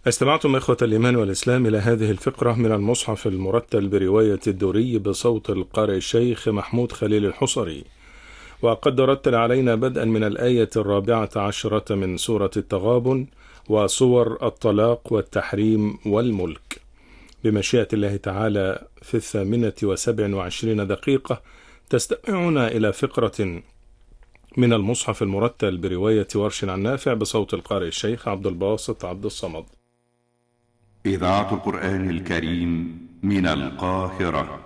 استمعتم إخوة الإيمان والإسلام إلى هذه الفقرة من المصحف المرتل برواية الدوري بصوت القارئ الشيخ محمود خليل الحصري. وقد رتل علينا بدءا من الآية 14 من سورة التغابن وصور الطلاق والتحريم والملك. بمشيئة الله تعالى في 28 دقيقة تستمعون إلى فقرة من المصحف المرتل برواية ورش عن نافع بصوت القارئ الشيخ عبد الباسط عبد الصمد. إذاعة القرآن الكريم من القاهرة.